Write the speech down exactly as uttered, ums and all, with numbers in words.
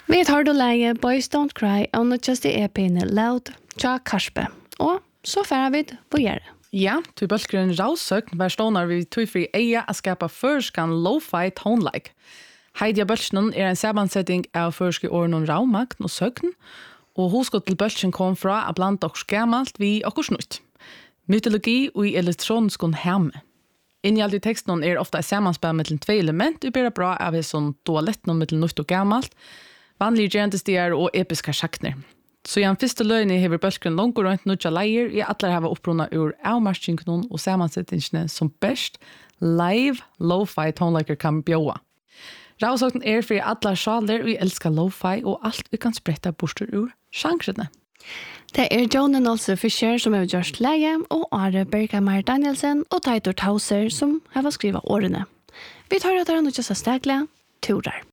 Vi tar då läge Boys Don't Cry och not just the E P-ne Loud, Tja Karspe. Og så færer vi på gjøre. Ja, til bølgren rausøkn var stånar vi tog fri eia a skapa førskan lo-fi tone-like. Heidia Bølsnen er en sammansetting av førske åren om raumakt og søkn, og huskot til Bølsen kom fra a blant okkurs gammalt vi okkurs nytt. Mytologi og elektronisk hemme. Innhjalt i teksten er ofta sammanspel mellom tve element og blir bra av en sånn dualetten mellom nytt og gammalt, vanlige gjentestier og episka sjakner. Så igjen første løgn i hever bølgen langt rundt nødja leier i atler hava opprunna ur avmarskingen og sammansettingene som best live lo-fi tonelaker kan bjåa. Rausakten er for atler sjaler og elskar lo-fi og alt vi kan spretta borster ur sjangrene. Det er Jone Nolse Fischer som har gjort leie, og Are Bergamar Danielsen og Teitur Tauser som har skrivet årene. Vi tar at det er noe så stegelig, turer.